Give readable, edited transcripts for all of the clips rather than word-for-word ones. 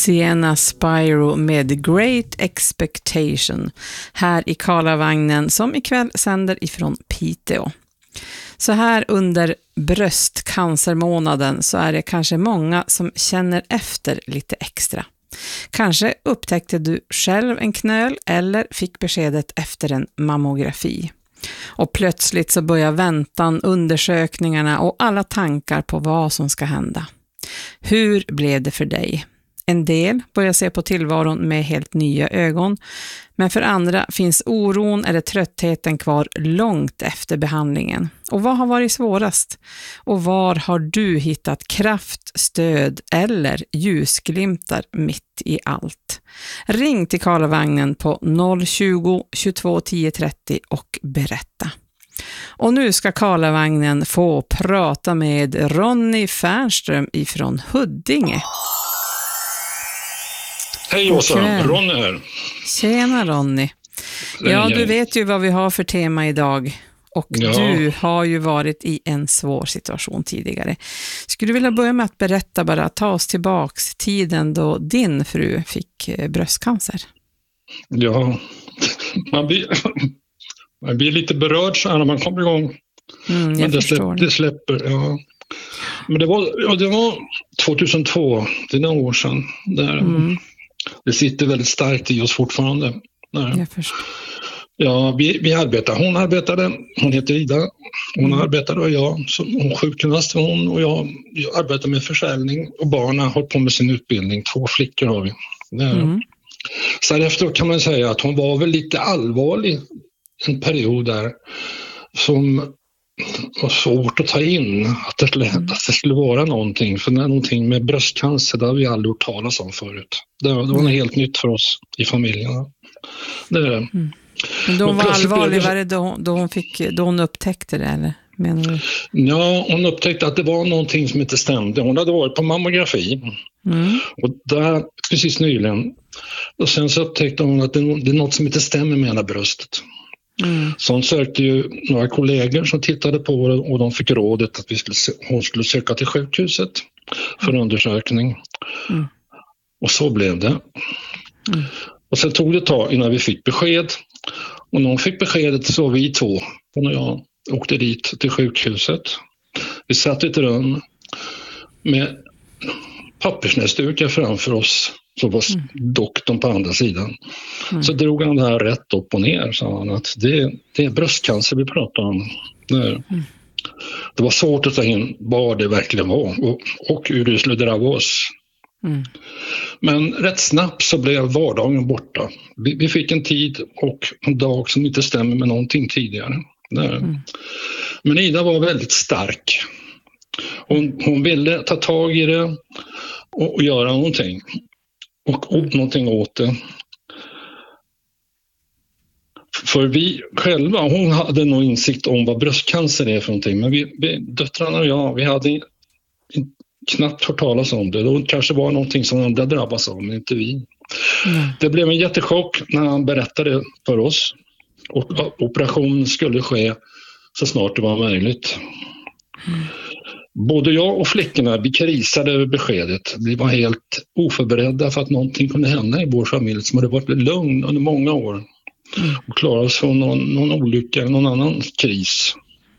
Sienna Spyro med Great Expectation här i Karlavagnen som ikväll sänder ifrån Piteå. Så här under bröstcancermånaden så är det kanske många som känner efter lite extra. Kanske upptäckte du själv en knöl eller fick beskedet efter en mammografi. Och plötsligt så börjar väntan, undersökningarna och alla tankar på vad som ska hända. Hur blev det för dig? En del börjar se på tillvaron med helt nya ögon, men för andra finns oron eller tröttheten kvar långt efter behandlingen. Och vad har varit svårast? Och var har du hittat kraft, stöd eller ljusglimtar mitt i allt? Ring till Karlavagnen på 020 22 10 30 och berätta. Och nu ska Karlavagnen få prata med Ronny Fernström ifrån Huddinge. Hej Åsa, Ronny här. Tjena Ronny. Ja, du vet ju vad vi har för tema idag. Och du har ju varit i en svår situation tidigare. Skulle du vilja börja med att berätta bara, ta oss tillbaks tiden då din fru fick bröstcancer? Ja, man blir lite berörd så här när man kommer igång. Men det släpper, ja. Men det var 2002, det är några år sedan. Det sitter väldigt starkt i oss fortfarande. Jag förstår. Ja, vi arbetar. Hon heter Ida. Hon arbetade och jag som sjukgymnast. Hon och jag arbetar med försäljning och barnen har på med sin utbildning. 2 flickor har vi. Så efteråt kan man säga att hon var väl lite allvarlig en period där som var svårt att ta in att det skulle vara någonting. För någonting med bröstcancer, det har vi aldrig hört talas om förut. Det var något helt nytt för oss i familjen. Det är det. Men då var allvarlig, var det då hon upptäckte det, eller menar du? Ja, hon upptäckte att det var någonting som inte stämde. Hon hade varit på mammografi och där precis nyligen. Och sen så upptäckte hon att det är något som inte stämmer med henne bröstet. Så hon sökte ju några kollegor som tittade på det och de fick rådet att hon skulle söka till sjukhuset för undersökning. Och så blev det. Och sen tog det ett tag innan vi fick besked. Och när hon fick beskedet så var vi 2, hon och jag, åkte dit till sjukhuset. Vi satt i ett rum med pappersnäsdukar framför oss. Så var doktorn på andra sidan. Så drog han det här rätt upp och ner. Sa han att det är bröstcancer vi pratar om. Det var svårt att ta in vad det verkligen var. Och hur det skulle drabba oss. Men rätt snabbt så blev vardagen borta. Vi fick en tid och en dag som inte stämmer med någonting tidigare. Men Ida var väldigt stark. Hon ville ta tag i det och göra någonting. Och någonting åt det. För vi själva, hon hade nog insikt om vad bröstcancer är för någonting. Men döttrarna och jag, vi hade knappt hört talas om det. Det kanske var någonting som andra drabbas av, men inte vi. Det blev en jättechock när han berättade för oss. Och operationen skulle ske så snart det var möjligt. Både jag och flickorna, vi krisade över beskedet. Vi var helt oförberedda för att någonting kunde hända i vår familj som hade varit lugn under många år. Och klarade oss från någon olycka eller någon annan kris.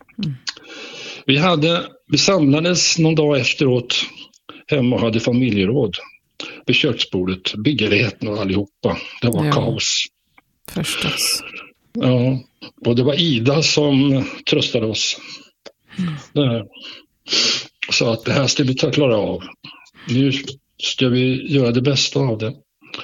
Vi samlades någon dag efteråt hemma och hade familjeråd vid köksbordet. Biggerheten och allihopa. Det var kaos. Förstås. Ja, och det var Ida som tröstade oss. Så att det här ska vi klara av. Nu ska vi göra det bästa av det.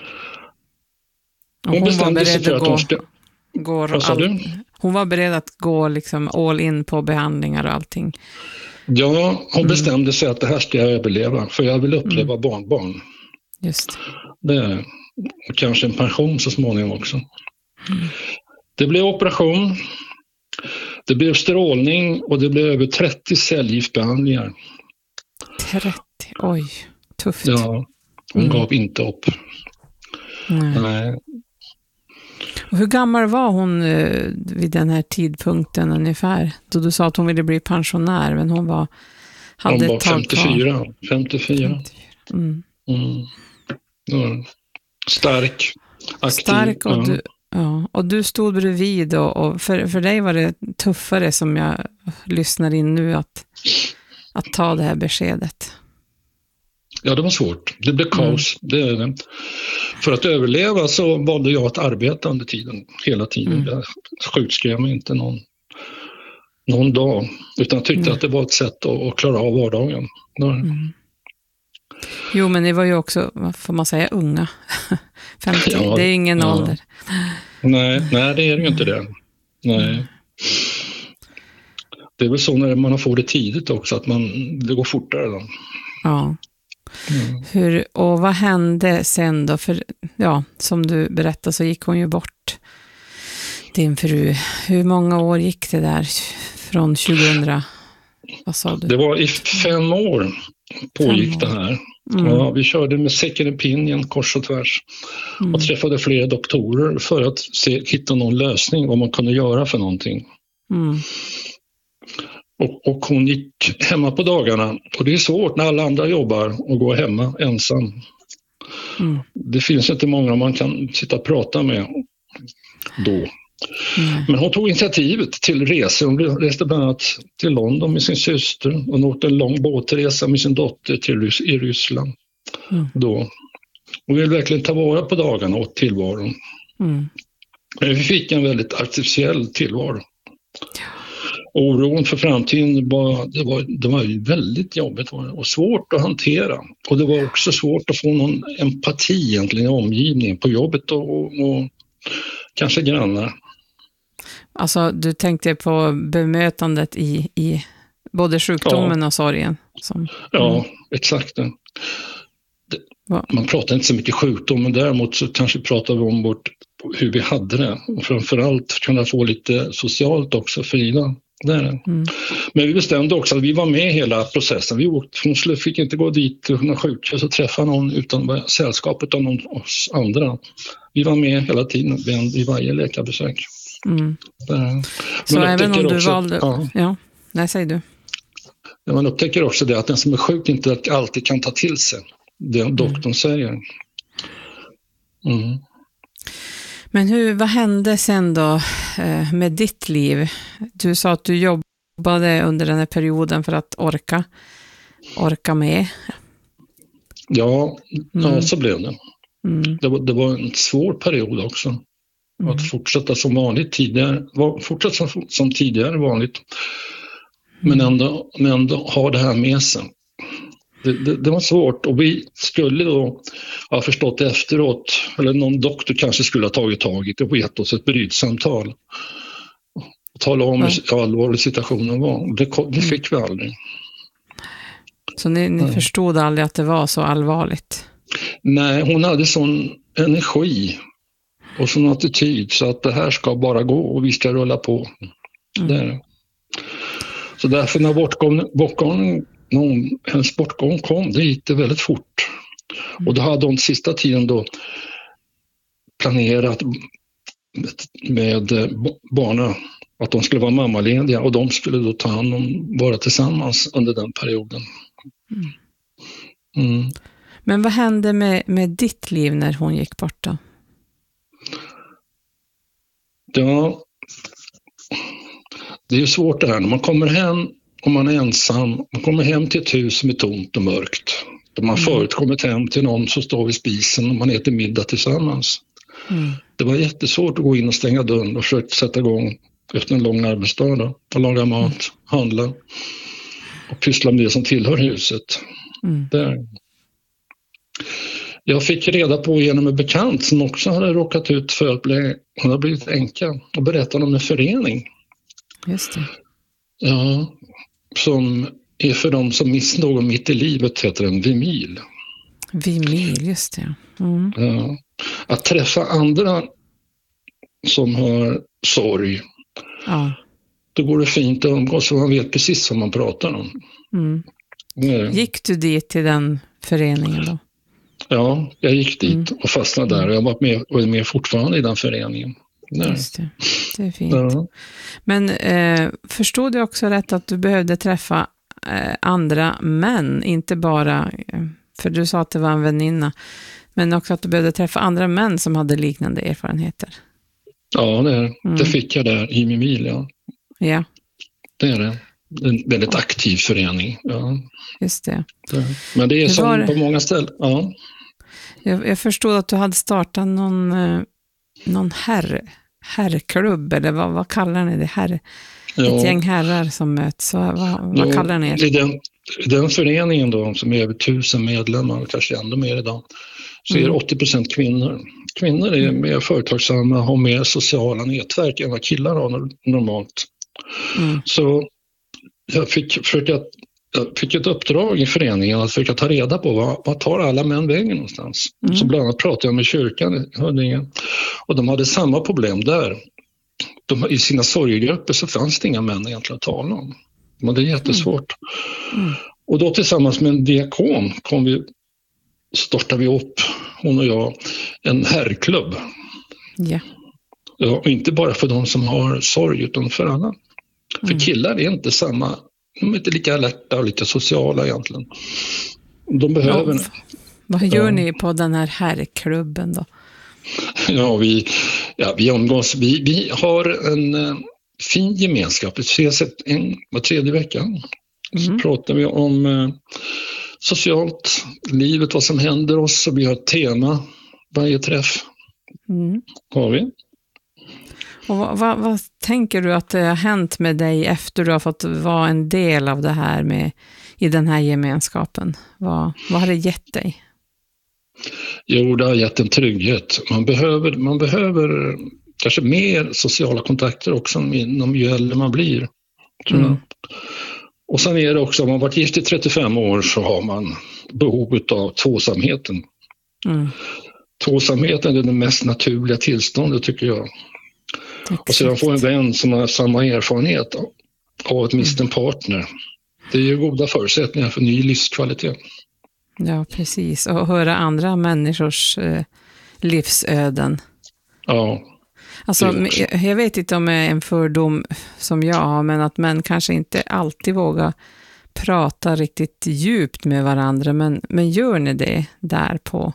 Hon var beredd att hon var beredd att gå liksom all in på behandlingar och allting. Ja, hon bestämde sig att det här ska jag överleva. För jag vill uppleva barnbarn. Just det. Och kanske en pension så småningom också. Det blev operation. Det blev strålning och det blev över 30 cellgiftbehandlingar. 30? Oj, tufft. Ja, hon gav inte upp. Nej. Och hur gammal var hon vid den här tidpunkten ungefär? Då du sa att hon ville bli pensionär, men hon var 54. 54. Ja. Stark, aktiv. Stark och du stod bredvid och för dig var det tuffare, som jag lyssnar in nu, att ta det här beskedet. Ja, det var svårt. Det blev kaos. Det är det. För att överleva så valde jag att arbeta under tiden, hela tiden. Jag sjukskrev mig inte någon dag, utan tyckte att det var ett sätt att klara av vardagen. Jo, men ni var ju också, vad får man säga, unga. 50, det är ingen ålder. Nej, det är ju inte det. Nej. Det är väl så när man får det tidigt också, att det går fortare då. Ja. Och vad hände sen då? För som du berättade så gick hon ju bort, din fru. Hur många år gick det där från 2000? Vad sa du? Det var i 5 år pågick det här. Ja, vi körde med second opinion kors och tvärs och träffade flera doktorer för att hitta någon lösning, vad man kunde göra för någonting. Och hon gick hemma på dagarna, och det är svårt när alla andra jobbar och går hemma ensam. Det finns inte många man kan sitta och prata med då. Men hon tog initiativet till resor. Hon reste bland annat till London med sin syster och hon åkte en lång båtresa med sin dotter i Ryssland. Då. Hon ville verkligen ta vara på dagarna och tillvaron. Men vi fick en väldigt artificiell tillvaro. Oron för framtiden var väldigt jobbigt och svårt att hantera. Och det var också svårt att få någon empati egentligen i omgivningen på jobbet och kanske grannar. Alltså, du tänkte på bemötandet i både sjukdomen och sorgen? Ja, exakt. Man pratar inte så mycket sjukdom, men däremot så kanske pratar vi om hur vi hade det. Och framförallt kunna få lite socialt också för Ida. Men vi bestämde också att vi var med i hela processen. Hon fick inte gå dit till någon sjukhus och träffa någon utan sällskapet av någon oss andra. Vi var med hela tiden vid varje läkarbesök. Så även om du valde... Nej, säger du. Man upptäcker också det att den som är sjuk inte alltid kan ta till sig det doktorn säger. Men vad hände sen då med ditt liv? Du sa att du jobbade under den här perioden för att orka med. Ja, så blev det. Det var en svår period också. Att fortsätta som vanligt tidigare, fortsätta som tidigare vanligt, men ändå ha det här med sig. Det var svårt, och vi skulle då ha förstått efteråt, eller någon doktor kanske skulle ha tagit tag i det och gett oss ett brytsamtal och tala om hur allvarlig situationen var. Det fick vi aldrig. Så ni förstod aldrig att det var så allvarligt? Nej, hon hade sån energi och sån attityd så att det här ska bara gå och vi ska rulla på. Så därför när hennes bortgång kom, det gick det väldigt fort. Och då hade hon sista tiden då planerat med barnen att de skulle vara mammalediga och de skulle då ta hand om, vara tillsammans under den perioden. Men vad hände med ditt liv när hon gick bort då? Ja, det är ju svårt det här. När man kommer hem och man är ensam, man kommer hem till ett hus som är tomt och mörkt. Då man förut kommit hem till någon som står vid spisen och man äter middag tillsammans. Det var jättesvårt att gå in och stänga dörren och försöka sätta igång efter en lång arbetsdag då, och laga mat, handla och pyssla med det som tillhör huset. Där. Jag fick reda på genom en bekant som också hade råkat ut för att hon har blivit änka och berättade om en förening. Just det. Ja, som är för dem som mist någon mitt i livet, heter den Vimil. Vimil, just det. Ja. Att träffa andra som har sorg, då går det fint att umgås och man vet precis vad man pratar om. Gick du dit till den föreningen då? Ja, jag gick dit och fastnade där. Jag var med och är med fortfarande i den föreningen. Just det. Det är fint. Men förstod du också rätt att du behövde träffa andra män, inte bara, för du sa att det var en väninna. Men också att du behövde träffa andra män som hade liknande erfarenheter. Ja, det fick jag där i Mimil, ja. Ja. Det är det. En väldigt aktiv förening. Ja. Just det. Men det är som på många ställen. Ja. Jag förstod att du hade startat någon herrklubb, eller vad kallar ni det? Ett gäng herrar som möts. Vad kallar ni er? I den föreningen då, som är över 1000 medlemmar, kanske ändå mer idag, så är det 80% kvinnor. Kvinnor är mer företagsamma, har mer sociala nätverk än vad killar har normalt. Så jag fick ett uppdrag i föreningen att försöka ta reda på vad tar alla män vägen någonstans. Så bland annat pratade jag med kyrkan i Huddinge, och de hade samma problem där. I sina sorgegrupper så fanns det inga män egentligen att tala om. Men det är jättesvårt. Och då tillsammans med en diakon startade vi upp, hon och jag, en herrklubb. Ja. Ja, och inte bara för de som har sorg, utan för alla. För killar är inte samma, de är inte lika alerta och lika sociala egentligen. De behöver... Vad gör ni på den här herrklubben då? Ja, vi umgås. Vi har en fin gemenskap. Vi ses var tredje vecka. Så pratar vi om socialt, livet, vad som händer oss. Och vi har ett tema varje träff. Har vi. Och vad tänker du att det har hänt med dig efter du har fått vara en del av det här i den här gemenskapen? Vad har det gett dig? Jo, det har gett en trygghet. Man behöver kanske mer sociala kontakter också ju äldre man blir. Tror jag. Och sen är det också, om man varit gift i 35 år så har man behov av tvåsamheten. Tvåsamheten är det mest naturliga tillståndet, tycker jag. Exakt. Och sedan få en vän som har samma erfarenhet av att mista en partner. Det är ju goda förutsättningar för ny livskvalitet. Ja, precis. Och höra andra människors livsöden. Ja. Alltså, jag vet inte om det är en fördom som jag har, men att män kanske inte alltid vågar prata riktigt djupt med varandra. Men gör ni det där på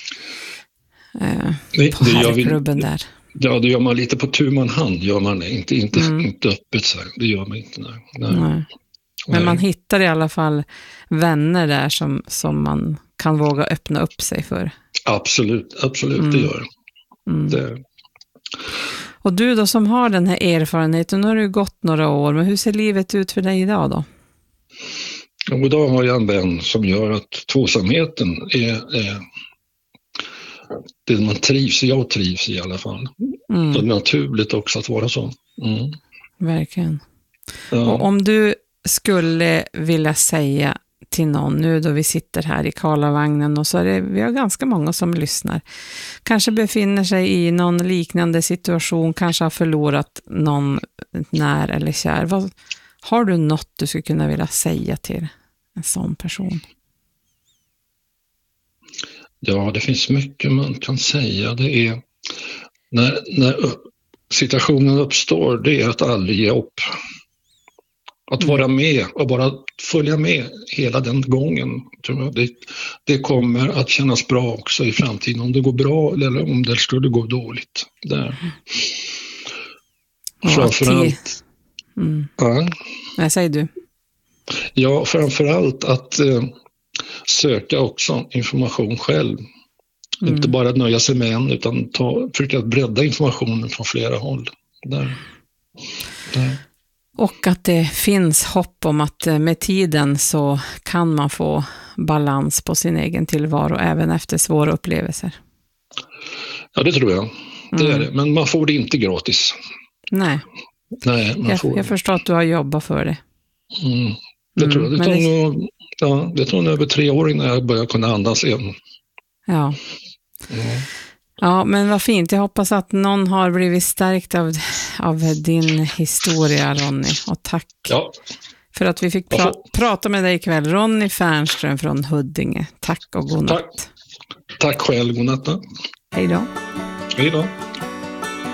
herrklubben där? Ja, det gör man lite på tu man hand, gör man det. Inte öppet så här. Det gör man inte. Nej. Men man hittar i alla fall vänner där som man kan våga öppna upp sig för. Absolut, det gör det. Och du då som har den här erfarenheten, nu har det gått några år, men hur ser livet ut för dig idag då? Och idag har jag en vän som gör att tvåsamheten är det man trivs i. Jag trivs i alla fall. Det är naturligt också att vara så. Verkligen. Ja. Och om du skulle vilja säga till någon, nu då vi sitter här i Karlavagnen och så är vi har ganska många som lyssnar, kanske befinner sig i någon liknande situation, kanske har förlorat någon när eller kär. Har du något du skulle kunna vilja säga till en sån person? Ja, det finns mycket man kan säga. Det är när situationen uppstår, det är att aldrig ge upp. Att vara med och bara följa med hela den gången. Tror jag. Det kommer att kännas bra också i framtiden. Om det går bra eller om det skulle gå dåligt. Där. Framförallt. Ja. Vad säger du? Ja, framförallt att söka också information själv. Inte bara nöja sig med en, utan försöka bredda informationen från flera håll. Där. Och att det finns hopp om att med tiden så kan man få balans på sin egen tillvaro även efter svåra upplevelser. Ja, det tror jag. Det är det. Men man får det inte gratis. Nej, jag förstår att du har jobbat för det. Det tror jag. Det tog nog över 3 år innan jag började kunna andas igen. Ja. Ja, men vad fint. Jag hoppas att någon har blivit stärkt av din historia, Ronny. Och tack för att vi fick prata med dig ikväll. Ronny Fernström från Huddinge. Tack och godnatt. Tack själv, godnatt. Hej då. Hej då.